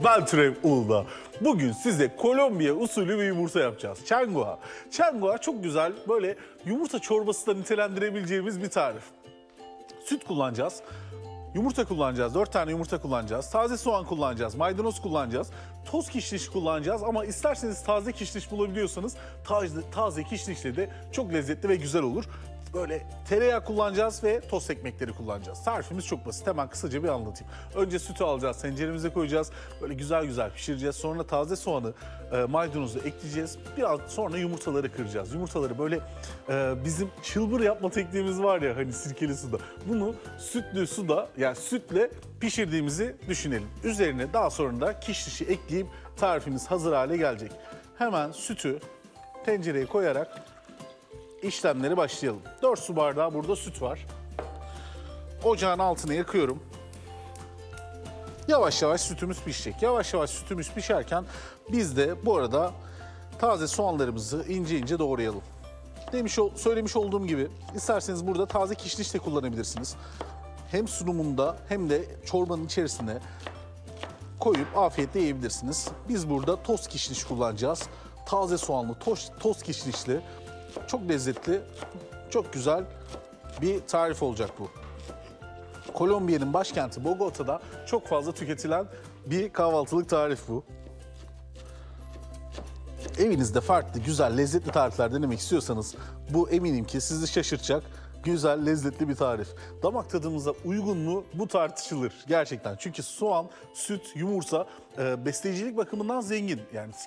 Ben Türev Uludağ. Bugün size Kolombiya usulü bir yumurta yapacağız. Çangua. Çangua çok güzel, böyle yumurta çorbası da nitelendirebileceğimiz bir tarif. Süt kullanacağız. Yumurta kullanacağız. 4 tane yumurta kullanacağız. Taze soğan kullanacağız. Maydanoz kullanacağız. Toz kişniş kullanacağız ama isterseniz taze kişniş bulabiliyorsanız taze kişnişle de çok lezzetli ve güzel olur. Böyle tereyağı kullanacağız ve tost ekmekleri kullanacağız. Tarifimiz çok basit. Hemen kısaca bir anlatayım. Önce sütü alacağız, tenceremize koyacağız. Böyle güzel güzel pişireceğiz. Sonra taze soğanı, maydanozu ekleyeceğiz. Biraz sonra yumurtaları kıracağız. Yumurtaları böyle bizim çılbır yapma tekniğimiz var ya, hani sirkeli suda. Bunu sütlü suda, yani sütle pişirdiğimizi düşünelim. Üzerine daha sonra da kişnişi ekleyip tarifimiz hazır hale gelecek. Hemen sütü tencereye koyarak işlemlere başlayalım. 4 su bardağı burada süt var. Ocağın altını yakıyorum. Yavaş yavaş sütümüz pişecek. Yavaş yavaş sütümüz pişerken biz de bu arada taze soğanlarımızı ince ince doğrayalım. Söylemiş olduğum gibi isterseniz burada taze kişniş de kullanabilirsiniz. Hem sunumunda hem de çorbanın içerisine koyup afiyetle yiyebilirsiniz. Biz burada toz kişniş kullanacağız. Taze soğanlı toz kişnişli. Çok lezzetli, çok güzel bir tarif olacak bu. Kolombiya'nın başkenti Bogota'da çok fazla tüketilen bir kahvaltılık tarif bu. Evinizde farklı, güzel, lezzetli tarifler denemek istiyorsanız bu eminim ki sizi şaşırtacak güzel, lezzetli bir tarif. Damak tadımıza uygun mu bu tartışılır gerçekten. Çünkü soğan, süt, yumurta besleyicilik bakımından zengin. Yani